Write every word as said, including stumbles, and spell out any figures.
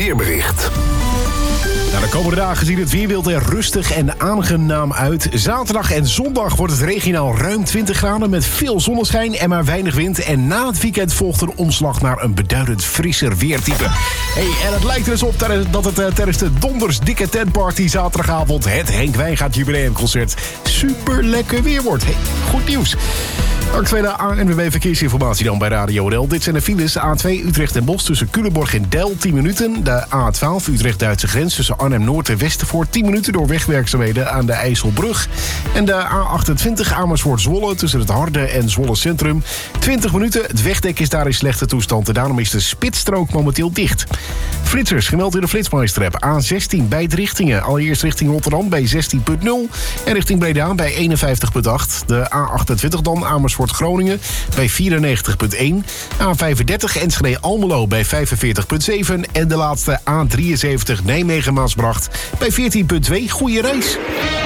weerbericht. Nou, de komende dagen ziet het weerbeeld er rustig en aangenaam uit. Zaterdag en zondag wordt het regionaal ruim twintig graden... met veel zonneschijn en maar weinig wind. En na het weekend volgt een omslag naar een beduidend frisser weertype. Hey, en het lijkt er eens op dat het uh, tijdens de Donders Dikke Tentparty zaterdagavond... het Henk Wijngaard jubileumconcert super lekker weer wordt. Hey, goed nieuws. Actuele A N W B verkeersinformatie dan bij Radio N L. Dit zijn de files. A twee Utrecht en Bos tussen Culemborg en Deil tien minuten. De A twaalf Utrecht-Duitse grens tussen Arnhem-Noord en Westervoort tien minuten door wegwerkzaamheden aan de IJsselbrug. En de A achtentwintig Amersfoort-Zwolle tussen het Harde en Zwolle Centrum twintig minuten. Het wegdek is daar in slechte toestand en daarom is de spitsstrook momenteel dicht. Flitsers gemeld in de Flitsmeister-app. A zestien beide richtingen. Allereerst richting Rotterdam bij zestien punt nul en richting Breda bij eenenvijftig punt acht. De A achtentwintig dan Amersfoort-Groningen bij vierennegentig punt één. A vijfendertig Enschede-Almelo bij vijfenveertig punt zeven. En de laatste A drieënzeventig Nijmegen-Maasbracht bij veertien punt twee. Goeie reis!